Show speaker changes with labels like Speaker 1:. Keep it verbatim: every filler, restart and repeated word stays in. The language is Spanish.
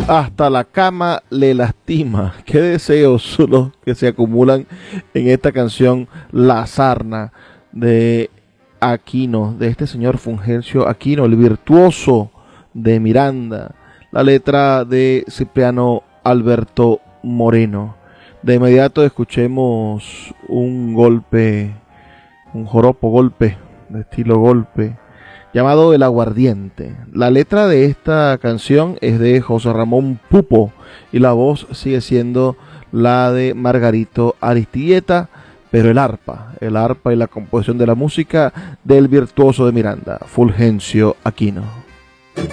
Speaker 1: Hasta la cama le lastima. Qué deseos son los que se acumulan en esta canción La Sarna de Aquino, de este señor Fulgencio Aquino, el virtuoso de Miranda. La letra de Cipriano Alberto Moreno. De inmediato escuchemos un golpe, un joropo golpe, de estilo golpe, llamado El Aguardiente. La letra de esta canción es de José Ramón Pupo y la voz sigue siendo la de Margarito Aristieta, pero el arpa, el arpa y la composición de la música del virtuoso de Miranda, Fulgencio Aquino.